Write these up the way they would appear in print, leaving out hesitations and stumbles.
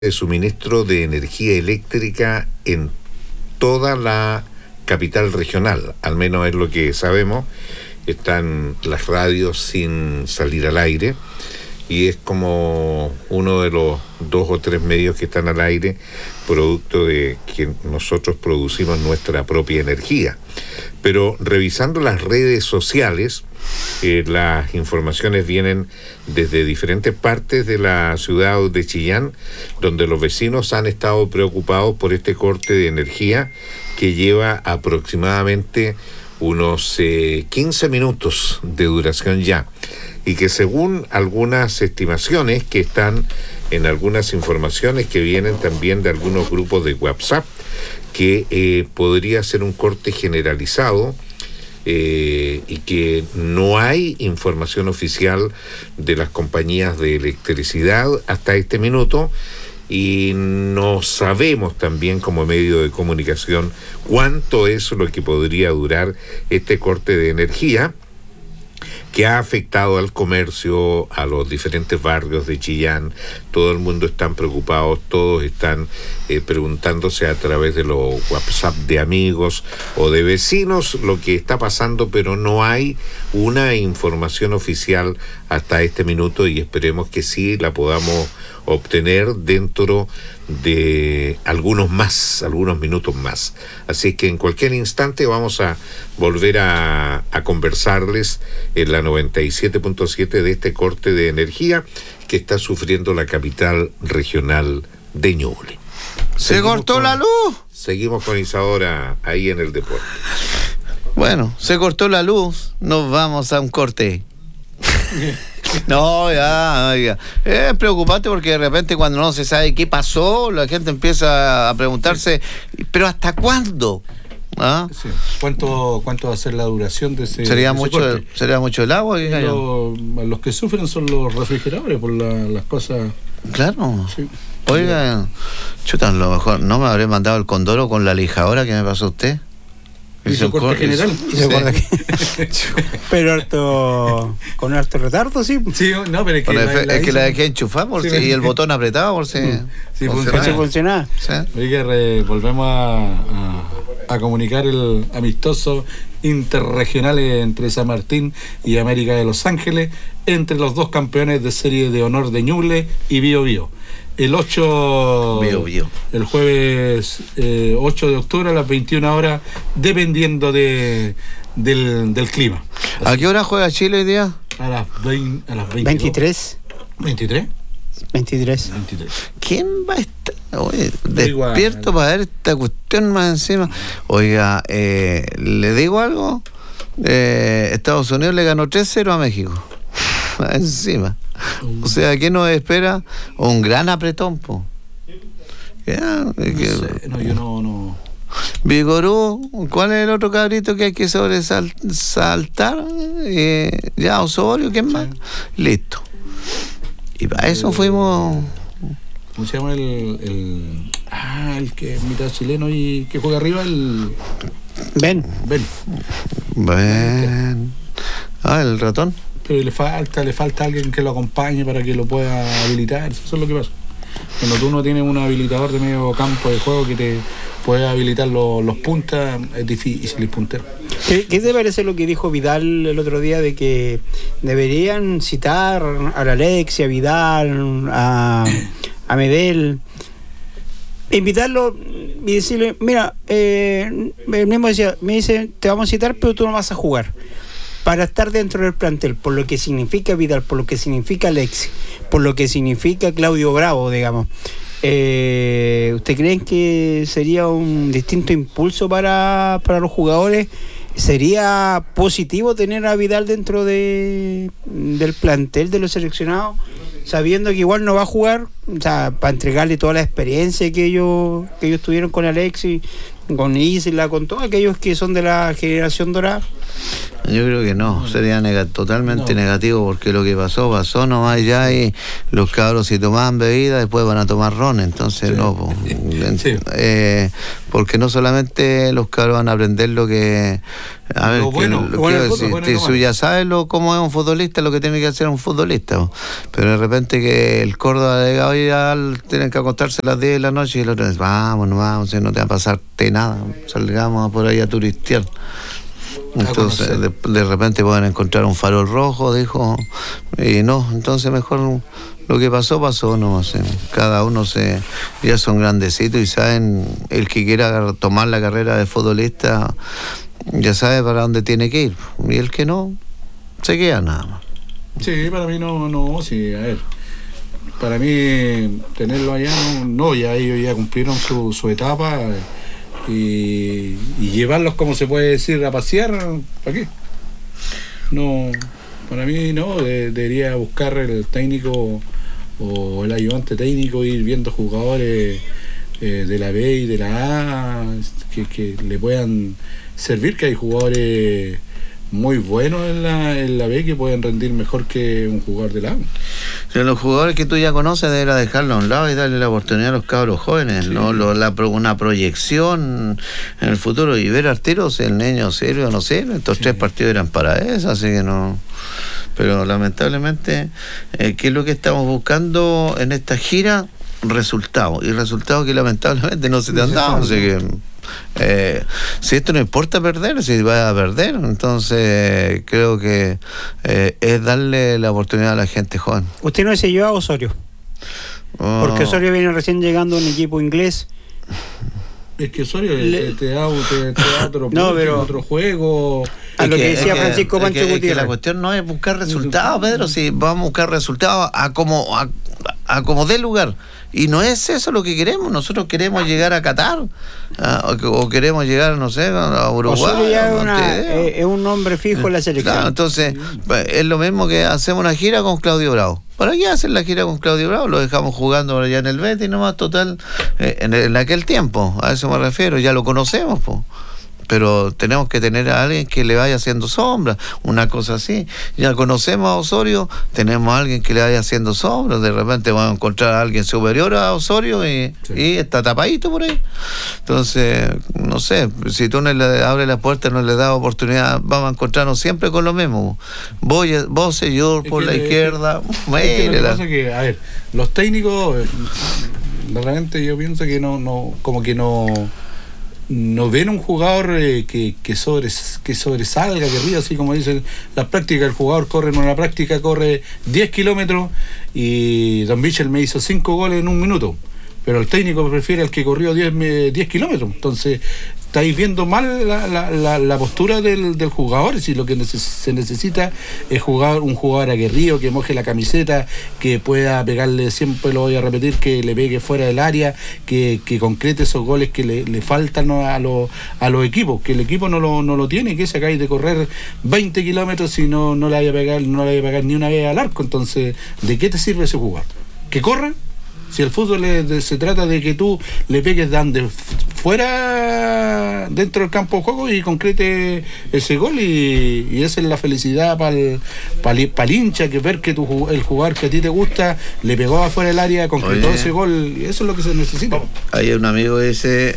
de suministro de energía eléctrica en toda la capital regional, al menos es lo que sabemos. Están las radios sin salir al aire y es como uno de los 2 o 3 medios que están al aire, producto de que nosotros producimos nuestra propia energía. Pero revisando las redes sociales, las informaciones vienen desde diferentes partes de la ciudad de Chillán, donde los vecinos han estado preocupados por este corte de energía que lleva aproximadamente unos 15 minutos de duración ya, y que según algunas estimaciones que están en algunas informaciones que vienen también de algunos grupos de WhatsApp, que podría ser un corte generalizado, y que no hay información oficial de las compañías de electricidad hasta este minuto, y no sabemos también como medio de comunicación cuánto es lo que podría durar este corte de energía, que ha afectado al comercio, a los diferentes barrios de Chillán. Todo el mundo están preocupados, todos están preguntándose a través de los WhatsApp de amigos o de vecinos lo que está pasando, pero no hay una información oficial hasta este minuto, y esperemos que sí la podamos obtener dentro de algunos minutos más. Así que en cualquier instante vamos a volver a conversarles en la 97.7 de este corte de energía que está sufriendo la capital regional de Ñuble. ¿Se cortó la luz? Seguimos con Isadora ahí en el deporte. Bueno, se cortó la luz, nos vamos a un corte. No, ya. Es preocupante porque de repente cuando no se sabe qué pasó, la gente empieza a preguntarse, ¿pero hasta cuándo? ¿Ah? Sí. ¿Cuánto va a ser la duración de ese ¿Sería mucho el agua? Los que sufren son los refrigeradores por las cosas. Claro. Sí. Oiga, chuta, a lo mejor no me habré mandado el condoro con la lijadora que me pasó usted. ¿Hizo corte general? Pero con harto retardo, sí. Sí, no, pero es que la dejé enchufar y el botón apretado por si funcionaba. ¿Sí? Oiga, volvemos a comunicar el amistoso interregional entre San Martín y América de Los Ángeles, entre los dos campeones de serie de honor de Ñuble y Bío Bío. El jueves 8 de octubre a las 21 horas, dependiendo del clima. ¿A qué hora juega Chile hoy día? A las 23. ¿23? 23. ¿Quién va a estar? Oye, despierto para ver esta cuestión más encima. Oiga, ¿le digo algo? Estados Unidos le ganó 3-0 a México. Encima. O sea, ¿qué nos espera? Un gran apretón, po. Yo no. Vigorú, ¿cuál es el otro cabrito que hay que sobresaltar? Ya, Osorio, ¿quién más? Listo. Y para eso fuimos. ¿Cómo se llama el que es mitad chileno y que juega arriba? Ben. El ratón. Pero le falta alguien que lo acompañe para que lo pueda habilitar. Eso es lo que pasa. Cuando tú no tienes un habilitador de medio campo de juego que te puede habilitar los puntas, es difícil el puntero. ¿Qué te parece lo que dijo Vidal el otro día de que deberían citar a la Alexia, a Vidal, a Medel, invitarlo y decirle, mira, él mismo decía, me dice, te vamos a citar pero tú no vas a jugar, para estar dentro del plantel, por lo que significa Vidal, por lo que significa Alexi, por lo que significa Claudio Bravo, digamos. ¿Usted creen que sería un distinto impulso para los jugadores? ¿Sería positivo tener a Vidal dentro del plantel de los seleccionados, sabiendo que igual no va a jugar? O sea, para entregarle toda la experiencia que ellos tuvieron con Alexi, con Isla, con todos aquellos que son de la generación dorada. Yo creo que no, sería totalmente negativo, porque lo que pasó nomás ya, y los cabros si tomaban bebida después van a tomar ron, entonces sí. No, sí. Porque no solamente los cabros van a aprender lo que... A ver, tú ya sabes cómo es un futbolista, lo que tiene que hacer un futbolista, pero de repente que el Córdoba de hoy ya tienen que acostarse a las 10 de la noche y el otro dice, vamos, no te va a pasarte nada, salgamos por ahí a turistear. Entonces de repente pueden encontrar un farol rojo, dijo, y no, entonces mejor lo que pasó nomás. Cada uno ya son grandecitos y saben, el que quiera tomar la carrera de futbolista ya sabe para dónde tiene que ir, y el que no, se queda nada más. Sí, para mí no, sí, a ver, para mí tenerlo allá, ya ellos ya cumplieron su etapa. Y llevarlos, como se puede decir, a pasear, ¿para qué? No, para mí no, debería buscar el técnico o el ayudante técnico, ir viendo jugadores de la B y de la A que le puedan servir, que hay jugadores muy buenos en la B que pueden rendir mejor que un jugador de la A. O los jugadores que tú ya conoces deberás dejarlos a un lado y darle la oportunidad a los cabros jóvenes, sí. ¿No? Una proyección en el futuro y ver al tiro si el niño sirve o no sirve. Estos 3 partidos eran para eso, así que no. Pero lamentablemente, ¿qué es lo que estamos buscando en esta gira? Resultados, y resultados que lamentablemente no se te han dado, así que si esto no importa perder, si vas a perder, entonces creo que es darle la oportunidad a la gente joven. ¿Usted no se lleva a Osorio? Porque Osorio viene recién llegando a un equipo inglés. Es que Osorio te da otro, no, pero otro juego. A lo que decía Francisco Pancho Gutiérrez. Que la cuestión no es buscar resultados, Pedro, si vamos a buscar resultados a como dé lugar. Y no es eso lo que queremos. Nosotros queremos llegar a Qatar o queremos llegar, no sé, a Uruguay. Osorio ya es un nombre fijo en la selección. Claro, entonces es lo mismo que hacemos una gira con Claudio Bravo. ¿Para qué hacer la gira con Claudio Bravo? Lo dejamos jugando allá en el Betis nomás, total, en aquel tiempo. A eso me refiero, ya lo conocemos, po. Pero tenemos que tener a alguien que le vaya haciendo sombra, una cosa así. Ya conocemos a Osorio, tenemos a alguien que le vaya haciendo sombra, de repente vamos a encontrar a alguien superior a Osorio y está tapadito por ahí. Entonces, no sé, si tú no le abres la puerta, no le das oportunidad, vamos a encontrarnos siempre con lo mismo. Vos señor, por la izquierda. Lo que pasa es que, a ver, los técnicos, de repente yo pienso que no ven un jugador que sobresalga, que ríe, así como dicen las prácticas. El jugador corre en una práctica, corre 10 kilómetros y Don Michel me hizo 5 goles en un minuto, pero el técnico prefiere al que corrió 10 kilómetros. Entonces estáis viendo mal la postura del jugador. Si lo que se necesita es un jugador aguerrido, que moje la camiseta, que pueda pegarle, siempre lo voy a repetir, que le pegue fuera del área, que concrete esos goles que le faltan a los equipos, que el equipo no lo tiene, que sacáis de correr 20 kilómetros si no le vaya a pegar ni una vez al arco. Entonces, ¿de qué te sirve ese jugador? ¿Que corra? Si el fútbol se trata de que tú le pegues fuera dentro del campo de juego y concrete ese gol, y esa es la felicidad para el hincha, que ver que el jugador que a ti te gusta le pegó afuera del área, concretó ese gol, y eso es lo que se necesita. Hay un amigo ese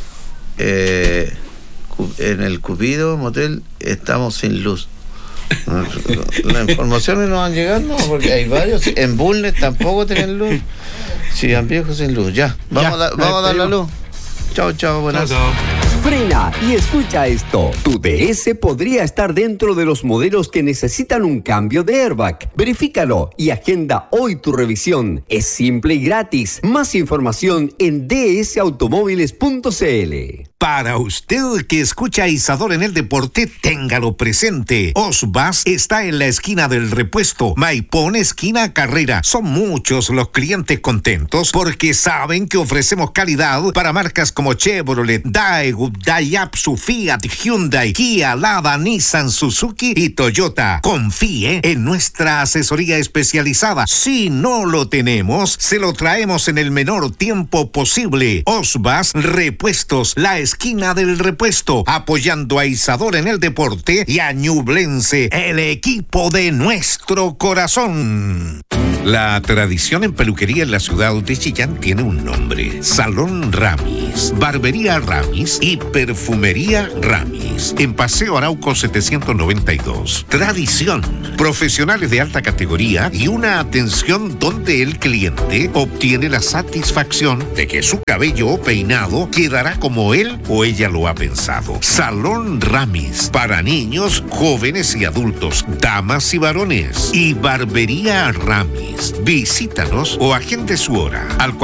en el Cupido Motel, estamos sin luz. Las informaciones no van llegando porque hay varios. En Bulnes tampoco tienen luz. Sigan viejos sin luz. Vamos a dar la luz. Chao, buenas. Chao. Frena y escucha esto. Tu DS podría estar dentro de los modelos que necesitan un cambio de airbag. Verifícalo y agenda hoy tu revisión. Es simple y gratis. Más información en dsautomóviles.cl. Para usted que escucha a Isadora en el deporte, téngalo presente. Osbas está en la esquina del Repuesto, Maipón, esquina Carrera. Son muchos los clientes contentos porque saben que ofrecemos calidad para marcas como Chevrolet, Daewoo, Daihatsu, Fiat, Hyundai, Kia, Lada, Nissan, Suzuki y Toyota. Confíe en nuestra asesoría especializada. Si no lo tenemos, se lo traemos en el menor tiempo posible. Osbas Repuestos, la esquina del Repuesto, apoyando a Isadora en el deporte y a Ñublense, el equipo de nuestro corazón. La tradición en peluquería en la ciudad de Chillán tiene un nombre: Salón Ramis, Barbería Ramis y Perfumería Ramis. Ramis, en Paseo Arauco 792. Tradición, profesionales de alta categoría y una atención donde el cliente obtiene la satisfacción de que su cabello o peinado quedará como él o ella lo ha pensado. Salón Ramis, para niños, jóvenes y adultos, damas y varones. Y Barbería Ramis. Visítanos o agende su hora al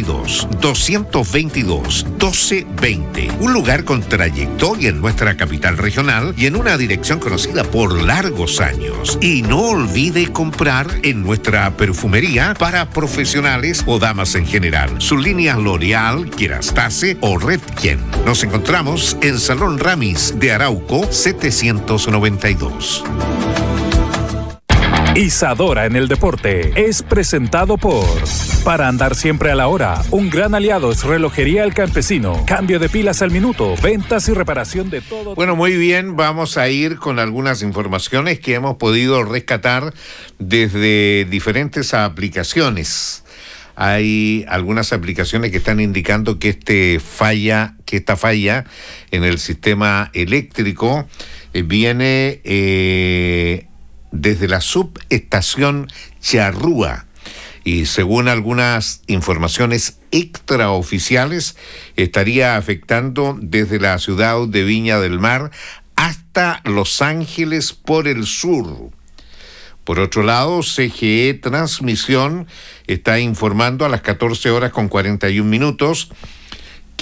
42-222-1220. Un lugar con trayectoria en nuestra capital regional y en una dirección conocida por largos años. Y no olvide comprar en nuestra perfumería para profesionales o damas en general. Sus líneas L'Oreal, Kerastase o Redken. Nos encontramos en Salón Ramis de Arauco 792. Isadora en el deporte es presentado por Para andar siempre a la hora, un gran aliado es Relojería El Campesino. Cambio de pilas al minuto, ventas y reparación de todo. Bueno, muy bien, vamos a ir con algunas informaciones que hemos podido rescatar desde diferentes aplicaciones. Hay algunas aplicaciones que están indicando que esta falla en el sistema eléctrico viene desde la subestación Charrúa, y según algunas informaciones extraoficiales estaría afectando desde la ciudad de Viña del Mar hasta Los Ángeles por el sur. Por otro lado, CGE Transmisión está informando a las 14 horas con 41 minutos